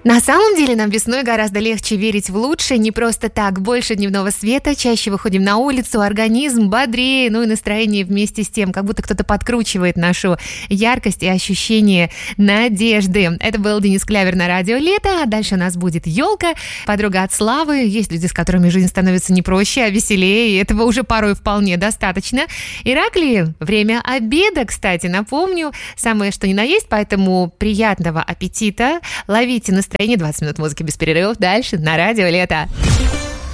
На самом деле нам весной гораздо легче верить в лучшее, не просто так. Больше дневного света, чаще выходим на улицу, организм бодрее, ну и настроение вместе с тем, как будто кто-то подкручивает нашу яркость и ощущение надежды. Это был Денис Клявер на радио «Лето», а дальше у нас будет елка, подруга от Славы. Есть люди, с которыми жизнь становится не проще, а веселее, и этого уже порой вполне достаточно. Ираклий, время обеда, кстати, напомню, самое что ни на есть, поэтому приятного аппетита, ловите настроение. 20 минут музыки без перерывов. Дальше на радио «Лето».